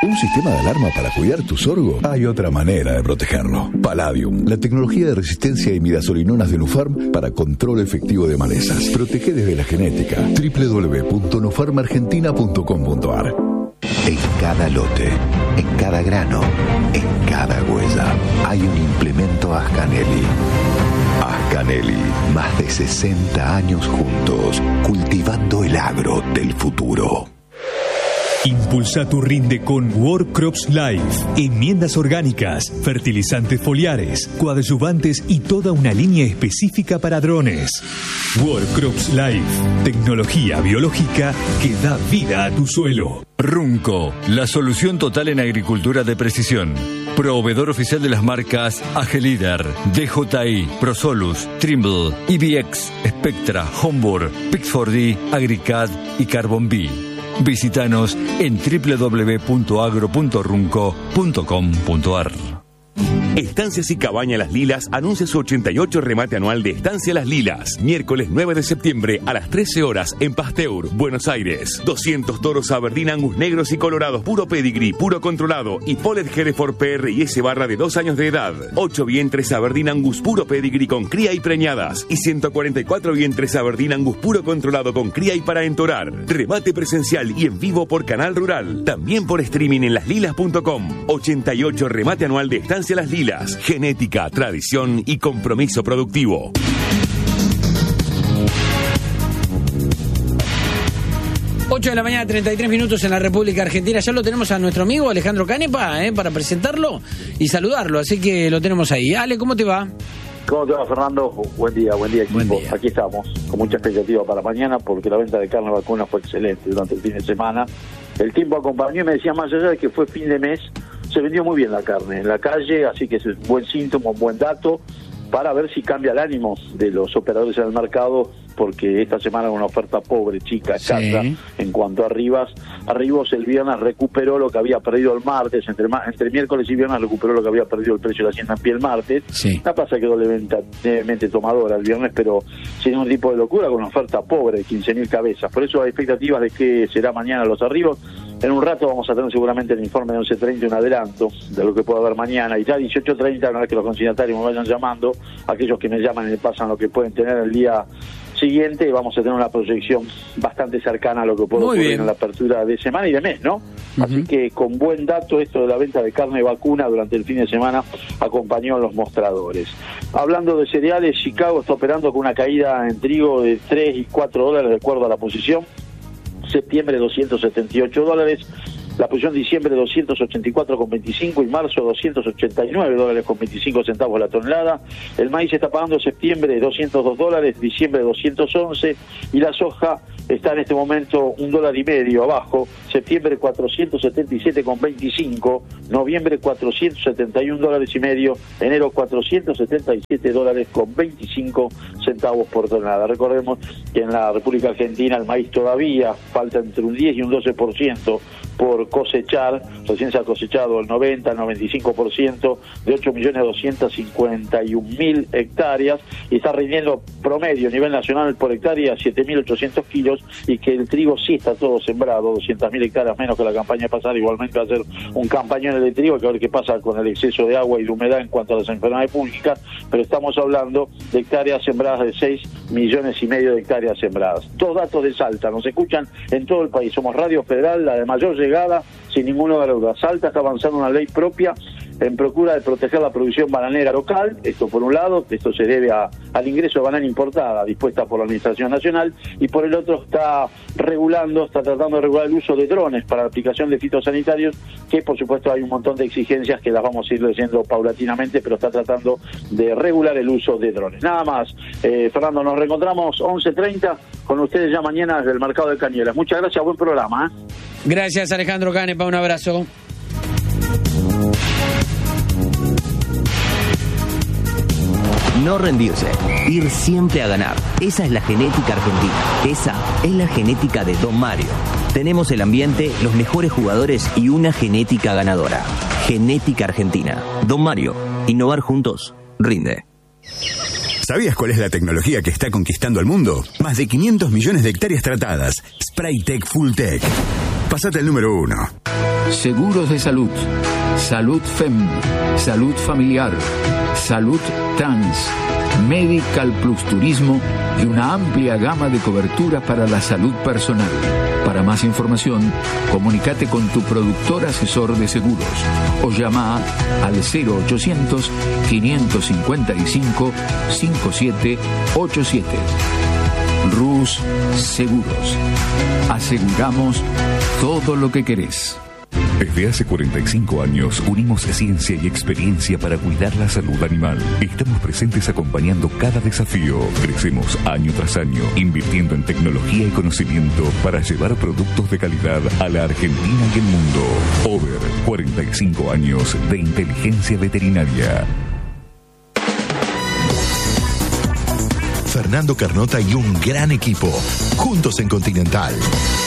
¿Un sistema de alarma para cuidar tu sorgo? Hay otra manera de protegerlo. Palladium, la tecnología de resistencia a imidazolinonas de Nufarm para control efectivo de malezas. Protege desde la genética. www.nufarmargentina.com.ar. En cada lote, en cada grano, en cada huella, hay un implemento Ascanelli. Ascanelli, más de 60 años juntos, cultivando el agro del futuro. Impulsa tu rinde con World Crops Life. Enmiendas orgánicas, fertilizantes foliares, coadyuvantes y toda una línea específica para drones. World Crops Life. Tecnología biológica que da vida a tu suelo. Runco, la solución total en agricultura de precisión. Proveedor oficial de las marcas Agelider, DJI, Prosolus, Trimble, EBX, Spectra, Homburg, Pix4D, Agricad y Carbon Bee. Visítanos en www.agro.runco.com.ar. Estancias y Cabaña Las Lilas anuncia su 88 remate anual de Estancia Las Lilas. Miércoles 9 de septiembre a las 13 horas en Pasteur, Buenos Aires. 200 toros Aberdeen Angus negros y colorados, puro pedigree, puro controlado y Polet Hereford PR y S barra de 2 años de edad. 8 vientres Aberdeen Angus puro pedigree con cría y preñadas. Y 144 vientres Aberdeen Angus puro controlado con cría y para entorar. Remate presencial y en vivo por Canal Rural. También por streaming en laslilas.com. 88 remate anual de Estancia Las Lilas. Genética, tradición y compromiso productivo. Ocho de la mañana, 33 minutos en la República Argentina. Ya lo tenemos a nuestro amigo Alejandro Canepa, para presentarlo y saludarlo. Así que lo tenemos ahí. Ale, ¿cómo te va? ¿Cómo te va, Fernando? Buen día, equipo. Buen día. Aquí estamos, con mucha expectativa para mañana, porque la venta de carne vacuna fue excelente durante el fin de semana. El tiempo acompañó y me decía, más allá de que fue fin de mes, se vendió muy bien la carne en la calle, así que es un buen síntoma, un buen dato, para ver si cambia el ánimo de los operadores en el mercado, porque esta semana era una oferta pobre, chica, escasa, en cuanto a arribos. El viernes recuperó lo que había perdido el martes, entre miércoles y viernes recuperó lo que había perdido el precio de la hacienda en pie el martes. La plaza quedó levemente tomadora el viernes, pero sin ningún tipo de locura, con una oferta pobre de 15.000 cabezas. Por eso hay expectativas de que será mañana los arribos. En un rato vamos a tener seguramente el informe de 11:30, un adelanto de lo que pueda haber mañana, y ya 18:30, una vez que los consignatarios me vayan llamando, aquellos que me llaman y me pasan lo que pueden tener el día siguiente, vamos a tener una proyección bastante cercana a lo que puede ocurrir en la apertura de semana y de mes, ¿no? Así que con buen dato esto de la venta de carne vacuna durante el fin de semana acompañó a los mostradores. Hablando de cereales, Chicago está operando con una caída en trigo de 3 y 4 dólares de acuerdo a la posición. Septiembre $278, la posición de diciembre $284,25 y marzo $289,25 la tonelada. El maíz está pagando septiembre $202, diciembre $211 y la soja está en este momento $1.50 abajo. Septiembre $477,25, noviembre $471,50, enero $477,25 por tonelada. Recordemos que en la República Argentina el maíz todavía falta entre un 10 y un 12% por cosechar. Recién se ha cosechado el 90-95% de 8.251.000 hectáreas y está rindiendo promedio a nivel nacional por hectárea 7.800 kilos, y que el trigo sí está todo sembrado, 200.000 hectáreas menos que la campaña pasada. Igualmente va a ser un campañón de trigo, hay que ver qué pasa con el exceso de agua y de humedad en cuanto a las enfermedades públicas, pero estamos hablando de hectáreas sembradas de 6,5 millones de hectáreas sembradas. Dos datos de Salta, nos escuchan en todo el país, somos Radio Federal, la de mayor llegada, sin ninguna duda. Salta está avanzando una ley propia en procura de proteger la producción bananera local. Esto por un lado, esto se debe al ingreso de banana importada dispuesta por la Administración Nacional, y por el otro está tratando de regular el uso de drones para la aplicación de fitosanitarios, que por supuesto hay un montón de exigencias que las vamos a ir leyendo paulatinamente, pero está tratando de regular el uso de drones. Nada más, Fernando, nos reencontramos 11:30 con ustedes ya mañana desde el Mercado de Cañuelas. Muchas gracias, buen programa. Gracias, Alejandro Canepa, un abrazo. No rendirse, ir siempre a ganar. Esa es la genética argentina. Esa es la genética de Don Mario. Tenemos el ambiente, los mejores jugadores y una genética ganadora. Genética argentina. Don Mario, innovar juntos, rinde. ¿Sabías cuál es la tecnología que está conquistando el mundo? Más de 500 millones de hectáreas tratadas. Spraytec Full Tech. Pasate el número 1. seguros de salud, salud FEM, salud familiar, salud trans, Medical Plus Turismo y una amplia gama de coberturas para la salud personal. Para más información, comunícate con tu productor asesor de seguros o llama al 0800-555-5787. Rus Seguros. Aseguramos todo lo que querés. Desde hace 45 años unimos ciencia y experiencia para cuidar la salud animal. Estamos presentes acompañando cada desafío. Crecemos año tras año, invirtiendo en tecnología y conocimiento para llevar productos de calidad a la Argentina y el mundo. Over, 45 años de inteligencia veterinaria. Fernando Carnota y un gran equipo, juntos en Continental.